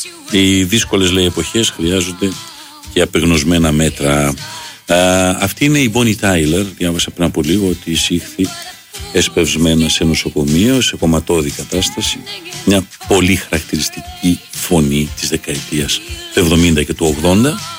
Οι δύσκολες, λέει, εποχές χρειάζονται και απεγνωσμένα μέτρα. Αυτή είναι η Bonnie Tyler. Διάβασα πριν από λίγο ότι εισήχθη εσπευσμένα σε νοσοκομείο, σε κομματώδη κατάσταση. Μια πολύ χαρακτηριστική φωνή της δεκαετίας του 70 και του 80.